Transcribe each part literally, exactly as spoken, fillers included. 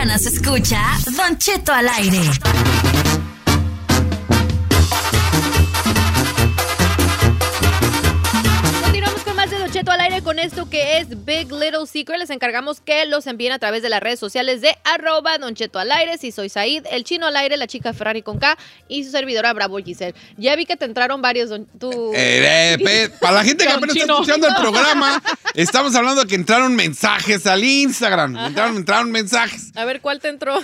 mañana se escucha Don Cheto al aire. Cheto al aire con esto que es Big Little Secret. Les encargamos que los envíen a través de las redes sociales de arroba Don Cheto al aire. Si soy Said, el chino al aire, la chica Ferrari con K y su servidora Bravo Giselle. Ya vi que te entraron varios. Don, tú... eh, eh, para la gente que apenas está escuchando el programa, estamos hablando de que entraron mensajes al Instagram. Entraron, entraron mensajes. A ver, ¿cuál te entró?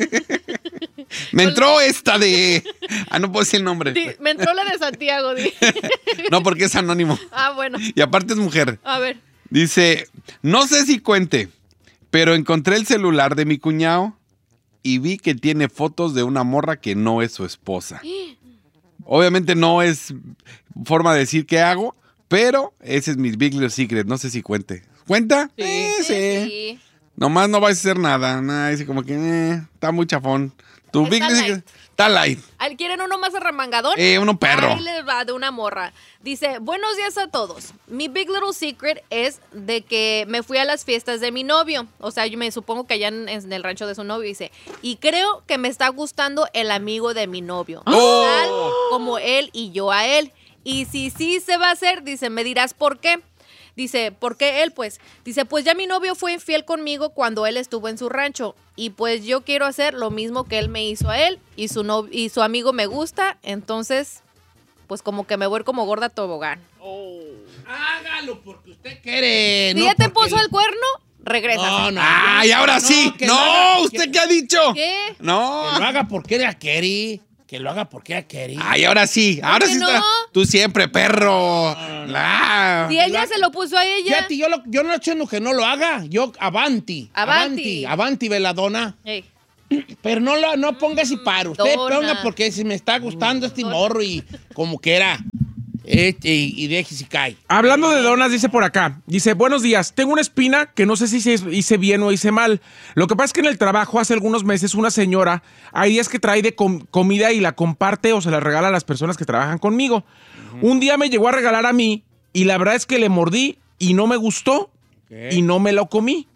Me entró esta de... Ah, no puedo decir el nombre. Sí, me entró la de Santiago. Di. No, porque es anónimo. Ah, bueno. Y aparte es mujer. A ver. Dice, no sé si cuente, pero encontré el celular de mi cuñado y vi que tiene fotos de una morra que no es su esposa. Obviamente no es forma de decir qué hago, pero ese es mi Big Little Secret. No sé si cuente. ¿Cuenta? Sí, Eh, sí. sí. sí. Nomás no vais a hacer nada. Nada, dice como que eh, está muy chafón. Tu Está Big Little light. Secret está light. ¿Quieren uno más arremangador? Eh, uno perro. Ahí les va de una morra. Dice, buenos días a todos. Mi Big Little Secret es de que me fui a las fiestas de mi novio. O sea, yo me supongo que allá en, en el rancho de su novio. Dice, y creo que me está gustando el amigo de mi novio. Oh. Tal como él y yo a él. Y si sí se va a hacer, dice, me dirás por qué. Dice, ¿por qué él? Pues, dice, pues ya mi novio fue infiel conmigo cuando él estuvo en su rancho. Y pues yo quiero hacer lo mismo que él me hizo a él. Y su, no, y su amigo me gusta. Entonces, pues como que me voy como gorda tobogán. Oh. Hágalo porque usted quiere. Si no ya te porque puso le- el cuerno, regresa. No, no. ¡Ay, ahora No, sí! que lo ¡No! haga, ¿Usted que- qué ha dicho? ¿Qué? No. Que lo haga porque ella quiere. Que lo haga porque ella quiere. Ay, ahora sí. Ahora qué sí no? está. Tú siempre, perro. Ah. Si ella se lo puso a ella. Fíjate, yo, lo- yo no estoy diciendo que no lo haga. Yo, avanti. Avanti. Avanti, veladona. Ey, Pero no, lo, no ponga si paro. Usted Dona. ponga porque si me está gustando este Dona. morro y como que era. Este, y, y deje si cae. Hablando de donas, dice por acá, dice, buenos días, tengo una espina que no sé si hice, hice bien o hice mal. Lo que pasa es que en el trabajo hace algunos meses una señora, hay días que trae de com- comida y la comparte o se la regala a las personas que trabajan conmigo. Uh-huh. Un día me llegó a regalar a mí y la verdad es que le mordí y no me gustó y no me lo comí.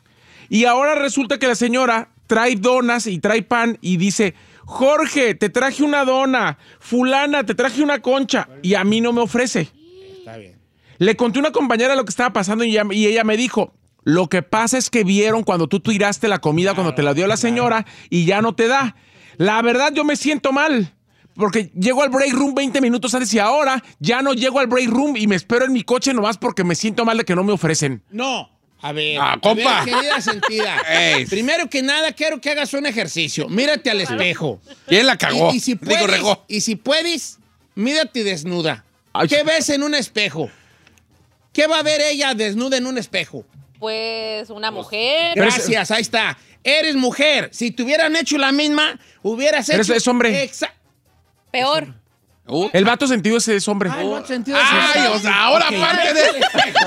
Y ahora resulta que la señora trae donas y trae pan y dice, Jorge, te traje una dona, fulana, te traje una concha, y a mí no me ofrece. Está bien. Le conté a una compañera lo que estaba pasando y ella, y ella me dijo, lo que pasa es que vieron cuando tú tiraste la comida, claro, cuando te la dio la señora, y ya no te da. La verdad, yo me siento mal, porque llego al break room veinte minutos antes y ahora ya no llego al break room y me espero en mi coche nomás porque me siento mal de que no me ofrecen. No. A ver, Ah, a compa. ver, querida sentida. Ey. Primero que nada, quiero que hagas un ejercicio. Mírate al espejo. ¿Quién la cagó? Y, y si Digo, puedes, regó. y si puedes, mírate desnuda. Ay. ¿Qué ves en un espejo? ¿Qué va a ver ella desnuda en un espejo? pues una mujer. Gracias, ahí está. Eres mujer. Si te hubieran hecho la misma, hubieras hecho... Pero es- es hombre. Exa- Peor. Uh, El vato sentido ese es hombre. Ay, no ha sentido Ay, ese- o sea, ahora Ok, aparte vete de- al espejo.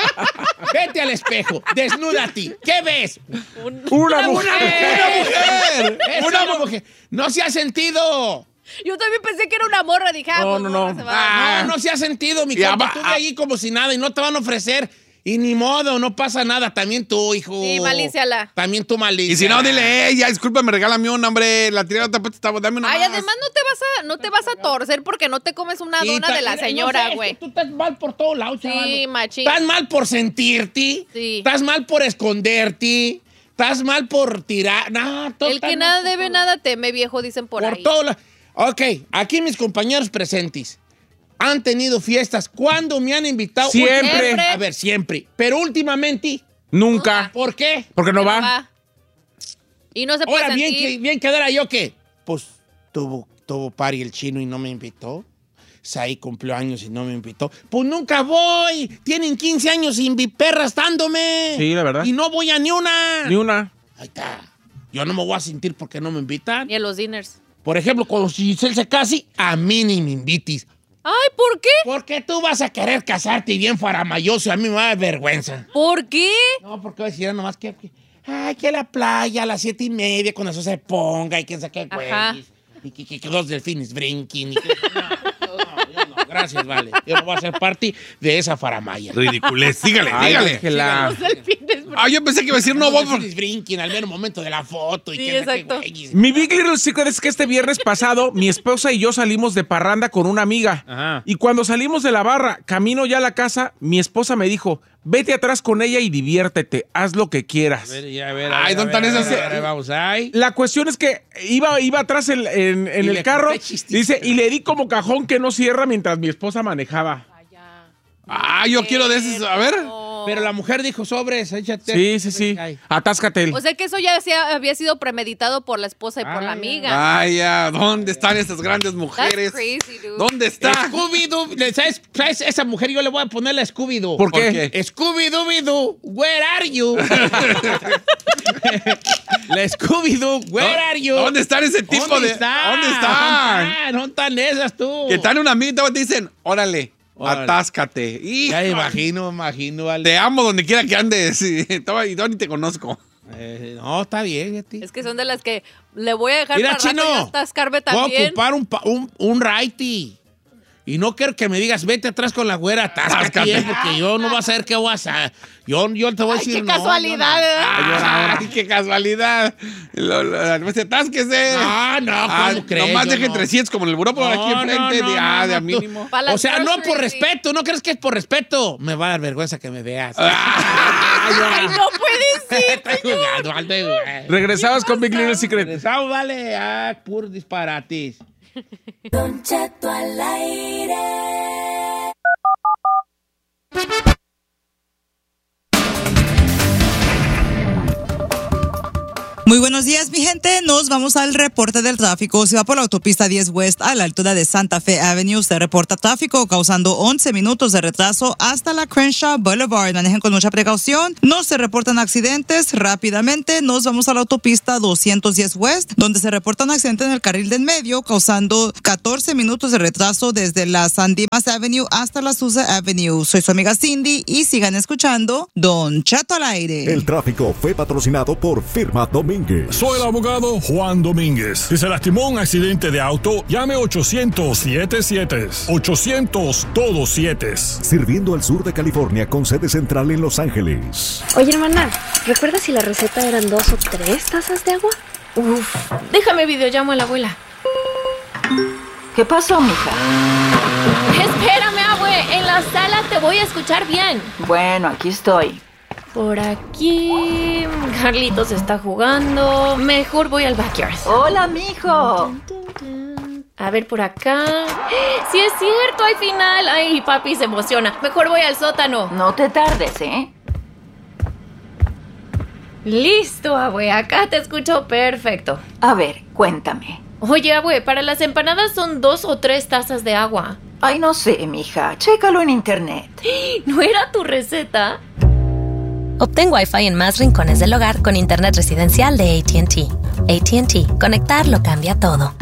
Vete al espejo, desnúdate. ¿Qué ves? Una mujer. ¡Una mujer! Una ¡Una mu- mujer! ¡No se ha sentido! Yo también pensé que era una morra. Dije, ah, No, pues no, morra no. se va. Ah. No, no se ha sentido, mi Y compa. aba- Tú de ahí como si nada y no te van a ofrecer. Y ni modo, no pasa nada. También tú, hijo. Sí, malíciala. También tú, malicia. Y si no, dile, ella, discúlpame, regálame un hombre, la tirada te estaba, dame una Ay, más. además no te vas a, no te vas a torcer porque no te comes una Sí, dona ta- de la mira, no señora, sé, güey. es que Tú estás mal por todos lados, Sí, chaval. machín. Estás mal por sentirte. Sí. Estás mal por esconderte. Estás mal por tirar. No, todo El está que mal nada por debe, todo. nada teme, viejo, dicen por, Por ahí. todo la- Ok, aquí mis compañeros presentes han tenido fiestas. ¿Cuándo me han invitado? Siempre. Siempre. A ver, siempre. Pero últimamente, Nunca. ¿por qué? Porque no Que va. Y no se puede Ahora, bien, sentir. que, bien quedara yo que, pues, tuvo, tuvo party el chino y no me invitó. Saí cumplió años y no me invitó. Pues nunca voy. Tienen quince años sin mi perra estándome. Sí, la verdad. Y no voy a ni una. Ni una. Ahí está. Yo no me voy a sentir porque no me invitan. Ni en los dinners. Por ejemplo, cuando Giselle se case, a mí ni me invites. Ay, ¿por qué? Porque tú vas a querer casarte bien faramayoso. A mí me da vergüenza. ¿Por qué? No, porque voy a decir nomás que, que- ay, que la playa a las siete y media cuando eso se ponga y quién sabe qué Ajá. güeyes. Y que, que, que dos delfines brinquen. Y que, no, no, yo no, Gracias, vale. Yo no voy a ser parte de esa faramaya. Ridiculez. Dígale, Ay, dígale. déjela. Los delfines, bro. Ah, yo pensé que iba a decir no, vos. Ustedes brinquen al mero momento de la foto. Y Sí, que exacto. que- Mi Big Little Secret es que este viernes pasado mi esposa y yo salimos de parranda con una amiga. Ajá. Y cuando salimos de la barra, camino ya a la casa, mi esposa me dijo, vete atrás con ella y diviértete, haz lo que quieras. A ver, ya, a ver, Ay, a ver, ¿dónde a ver, están a esas? ver, a ver, vamos, ay. La cuestión es que iba, iba atrás en, en- en Y el le carro, conté chistecitos. dice, y le di como cajón que no cierra mientras mi esposa manejaba. Ah, yo quiero de esos. A ver. Pero la mujer dijo sobres, échate. Sí, sí, sí. Ay. Atáscate. O sea que eso ya se ha- había sido premeditado por la esposa y por la Ay, amiga. Ay, ya. ¿Dónde están esas grandes That's mujeres? crazy, dude. ¿Dónde está? Scooby-Doo, ¿le- ¿sabes, ¿sabes? Esa mujer yo le voy a poner la Scooby-Doo. ¿Por qué? ¿Por qué? Scooby-Doo, where are you? la Scooby-Doo, where are you? ¿Dónde están ese tipo ¿Dónde de.? está? ¿Dónde están? ¿Dónde están esas tú? Que están una amiga y te dicen, órale, Órale. atáscate. Ya me Hijo, imagino, me imagino. Vale. te amo donde quiera que andes. Y toma- y no, ni te conozco. Eh, no, está bien, Eti. Es que son de las que le voy a dejar Mira, para rato Chino, y atascarme voy a también. ocupar un, pa- un, un righty. Y no quiero que me digas, vete atrás con la güera, atáscate, Atáscate. bien, porque yo no voy a saber qué voy a hacer. Yo, yo te voy a Ay, decir qué no, casualidad, yo no. ¿verdad? Ay, ahora- ¡Ay, qué casualidad! Lo, lo, pues, atásquese. No, no, ¿cómo Ah, crees? Nomás Yo deje no. trescientos como en el buró por aquí No, enfrente. no, de, no, ah, no, de a no, mínimo. Pa' las O sea, no groceries, por sí. respeto, ¿no crees que es por respeto? Me va a dar vergüenza que me veas. Ay, no puede ser. Estoy jugando, Aldo, güey. Regresabas con Big Little Secret. Regresamos, vale, a puros disparates. Don Cheto al aire. Muy buenos días, mi gente. Nos vamos al reporte del tráfico. Si va por la autopista diez West a la altura de Santa Fe Avenue, se reporta tráfico causando once minutos de retraso hasta la Crenshaw Boulevard. Manejen con mucha precaución. No se reportan accidentes. Rápidamente nos vamos a la autopista doscientos diez West, donde se reporta un accidente en el carril del medio causando catorce minutos de retraso desde la San Dimas Avenue hasta la Sousa Avenue. Soy su amiga Cindy y sigan escuchando Don Cheto al aire. El tráfico fue patrocinado por Firma Domínguez. Soy el abogado Juan Domínguez. Si se lastimó en un accidente de auto, llame ochocientos siete siete. ochocientos todos siete. Sirviendo al sur de California con sede central en Los Ángeles. Oye, hermana, ¿recuerdas si la receta eran dos o tres tazas de agua? Uf, déjame videollamo a la abuela. ¿Qué pasó, mija? Espérame, abue, en la sala te voy a escuchar bien. Bueno, aquí estoy. Por aquí... Carlitos está jugando. Mejor voy al backyard. Hola, mijo. A ver, por acá... ¡Sí es cierto, al final! Ay, papi se emociona. Mejor voy al sótano. No te tardes, ¿eh? Listo, abue, acá te escucho perfecto. A ver, cuéntame. Oye, abue, para las empanadas son dos o tres tazas de agua. Ay, no sé, mija. Chécalo en internet. ¿No era tu receta? Obtén Wi-Fi en más rincones del hogar con internet residencial de A T and T. A T and T. Conectar lo cambia todo.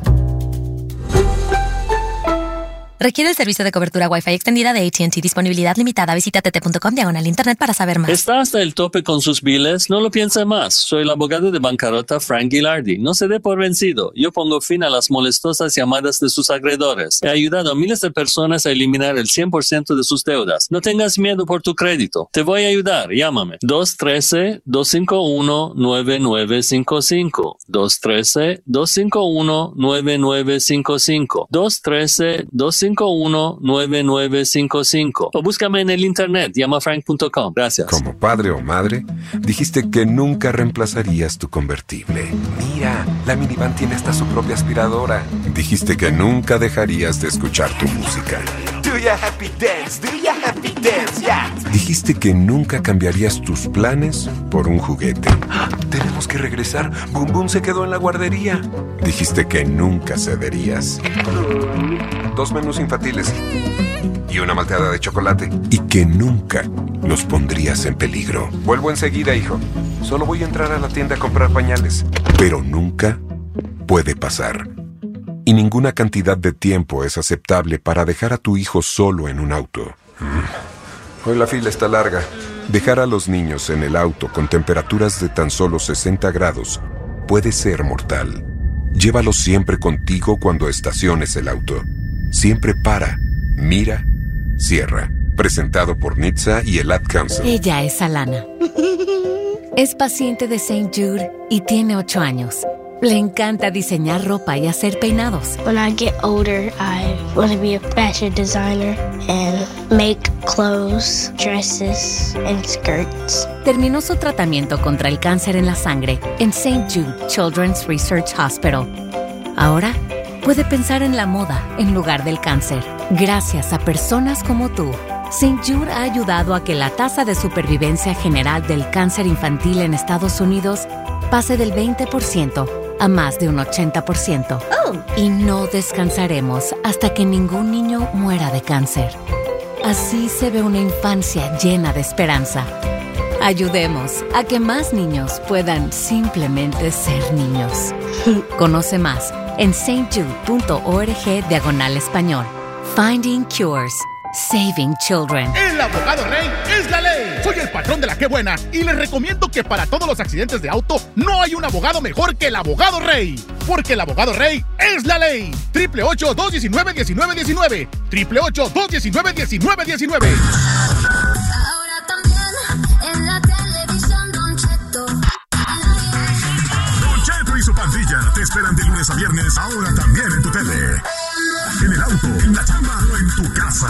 Requiere el servicio de cobertura Wi-Fi extendida de A T and T. Disponibilidad limitada. Visita t t punto com diagonal internet para saber más. ¿Está hasta el tope con sus biles? No lo piense más. Soy el abogado de bancarrota Frank Gilardi. No se dé por vencido. Yo pongo fin a las molestosas llamadas de sus acreedores. He ayudado a miles de personas a eliminar el cien por ciento de sus deudas. No tengas miedo por tu crédito. Te voy a ayudar. Llámame. dos uno tres, dos cinco uno, nueve nueve cinco cinco. dos uno tres, dos cinco uno, nueve nueve cinco cinco. dos uno tres, dos cinco uno, nueve nueve cinco cinco. O búscame en el internet. Llama frank punto com. Gracias. Como padre o madre, dijiste que nunca reemplazarías tu convertible. Mira, la minivan tiene hasta su propia aspiradora. Dijiste que nunca dejarías de escuchar tu música. Do ya happy dance, do ya happy dance, yeah. Dijiste que nunca cambiarías tus planes por un juguete. ¡Ah! Tenemos que regresar. Boom Boom se quedó en la guardería. Dijiste que nunca cederías. Dos menús infantiles y una malteada de chocolate. Y que nunca los pondrías en peligro. Vuelvo enseguida, hijo. Solo voy a entrar a la tienda a comprar pañales. Pero nunca puede pasar. Y ninguna cantidad de tiempo es aceptable para dejar a tu hijo solo en un auto. Hoy la fila está larga. Dejar a los niños en el auto con temperaturas de tan solo sesenta grados puede ser mortal. Llévalos siempre contigo cuando estaciones el auto. Siempre para Mira, cierra. Presentado por N H T S A y el Ad Council. Ella es Alana. Es paciente de Saint Jude y tiene ocho años. Le encanta diseñar ropa y hacer peinados. When I get older, I want to be a fashion designer and make clothes, dresses, and skirts. Terminó su tratamiento contra el cáncer en la sangre en Saint Jude Children's Research Hospital. Ahora puede pensar en la moda en lugar del cáncer. Gracias a personas como tú, Saint Jude ha ayudado a que la tasa de supervivencia general del cáncer infantil en Estados Unidos pase del veinte por ciento a más de un ochenta por ciento. Oh. Y no descansaremos hasta que ningún niño muera de cáncer. Así se ve una infancia llena de esperanza. Ayudemos a que más niños puedan simplemente ser niños. Conoce más en saintjude.org diagonal español. Finding Cures. Saving Children. El abogado Rey es la ley. Soy el patrón de la Qué Buena y les recomiendo que para todos los accidentes de auto no hay un abogado mejor que el abogado Rey. Porque el abogado Rey es la ley. Triple ocho, dos diecinueve, diecinueve diecinueve. Triple ocho, dos diecinueve, diecinueve diecinueve. Ahora también en la televisión, Don Cheto. Don Cheto y su pandilla te esperan de lunes a viernes, ahora también en tu tele. En el auto, en la chamba o en tu casa.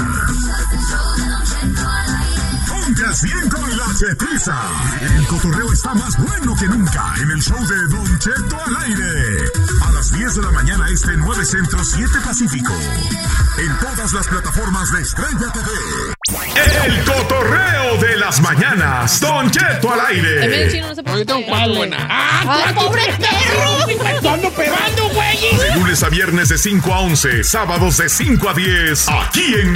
Ponte al cien con la Chetiza. El cotorreo está más bueno que nunca en el show de Don Cheto al aire. A las diez de la mañana este nueve Centro, siete Pacífico. En todas las plataformas de Estrella T V. El cotorreo de las mañanas. Don Cheto al aire. También el chino no se puede. Yo tengo cuatro buenas. ¡Ah, ¡Ay, pobre perro! ¡Tú ando pegando, güey! De lunes a viernes de cinco a once, sábados de cinco a diez, aquí en